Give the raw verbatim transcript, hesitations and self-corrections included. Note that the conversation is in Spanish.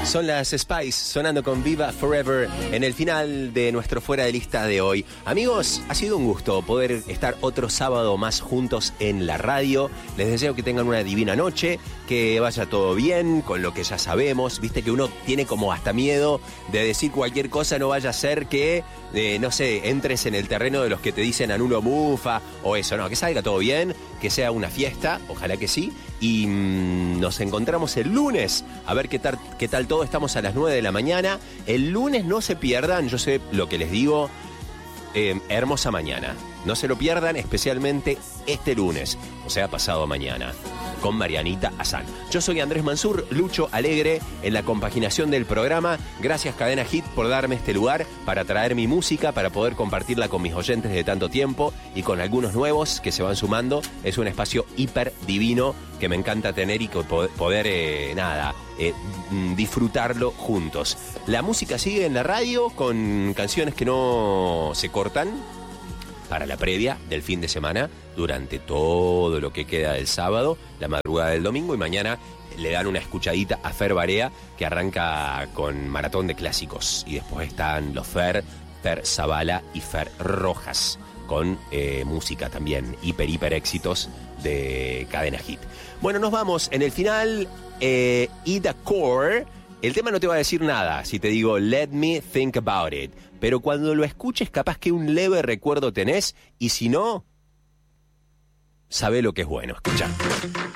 Son las Spice sonando con Viva Forever en el final de nuestro Fuera de Lista de hoy. Amigos, ha sido un gusto poder estar otro sábado más juntos en la radio. Les deseo que tengan una divina noche, que vaya todo bien con lo que ya sabemos. Viste que uno tiene como hasta miedo de decir cualquier cosa, no vaya a ser que, eh, no sé, entres en el terreno de los que te dicen anulo mufa o eso. No, que salga todo bien, que sea una fiesta, ojalá que sí. Y mmm, nos encontramos el lunes a ver qué tal, qué tal todo. Estamos a las nueve de la mañana. El lunes no se pierdan, yo sé lo que les digo, eh, hermosa mañana. No se lo pierdan, especialmente este lunes, o sea, pasado mañana, con Marianita Azán. Yo soy Andrés Mansur, Lucho Alegre en la compaginación del programa. Gracias Cadena Hit por darme este lugar para traer mi música, para poder compartirla con mis oyentes de tanto tiempo y con algunos nuevos que se van sumando. Es un espacio hiper divino que me encanta tener y poder, eh, nada, eh, disfrutarlo juntos. La música sigue en la radio con canciones que no se cortan para la previa del fin de semana, durante todo lo que queda del sábado, la madrugada del domingo, y mañana le dan una escuchadita a Fer Barea, que arranca con maratón de clásicos, y después están los Fer, Fer Zavala y Fer Rojas, con eh, música también, hiper, hiper éxitos de Cadena Hit. Bueno, nos vamos en el final, eh, Ida Core. El tema no te va a decir nada si te digo Let Me Think About It, pero cuando lo escuches capaz que un leve recuerdo tenés, y si no, sabe lo que es bueno. Escuchá.